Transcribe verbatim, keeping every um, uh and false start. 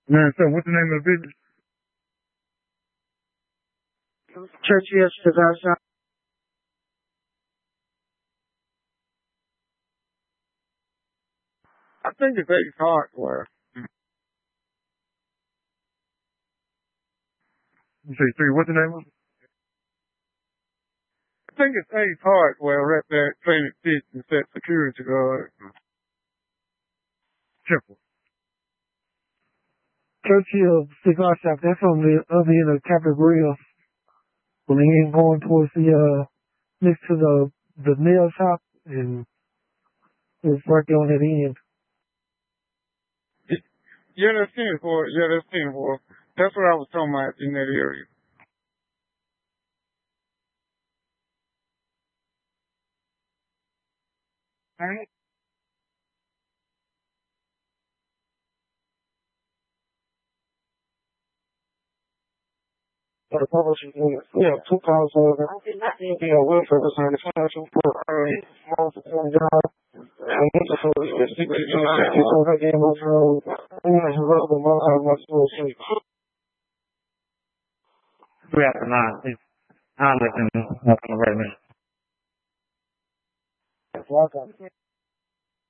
Man, so what's the name of the business? Churchill Cigar Shop. I think it's Ace Hardware. You say three, what's the name of it? I think it's Ace Hardware right there at Training Fish and Set Security Guard. Simple. Churchill Cigar Shop. That's on the other end of Capitol Grill. When they ain't going towards the, uh, next to the, the nail shop, and it's right there on that end. Yeah, that's ten for yeah, that's ten for That's what I was talking about in that area. All right. For the publishing unit. Yeah, two thousand. Yeah, welfare was on the financial for early multiple jobs. And what's the first? It's so that game was road. And I have other one I was supposed to. Three after nine. I'm listening. Nothing right now. Welcome.